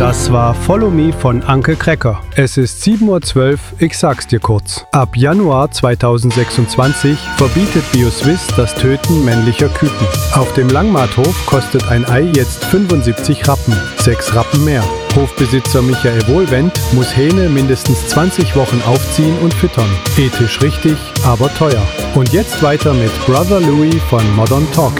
Das war Follow Me von Anke Krecker. Es ist 7:12 Uhr, ich sag's dir kurz. Ab Januar 2026 verbietet BioSwiss das Töten männlicher Küken. Auf dem Langmarthof kostet ein Ei jetzt 75 Rappen, 6 Rappen mehr. Hofbesitzer Michael Wohlwend muss Hähne mindestens 20 Wochen aufziehen und füttern. Ethisch richtig, aber teuer. Und jetzt weiter mit Brother Louie von Modern Talking.